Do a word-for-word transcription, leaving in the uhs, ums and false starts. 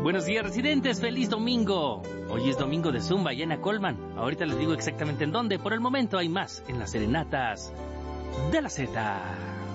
Buenos días, residentes, feliz domingo. Hoy es domingo de Zumba y Ana Colman. Ahorita les digo exactamente en dónde. Por el momento hay más en las serenatas de la Z.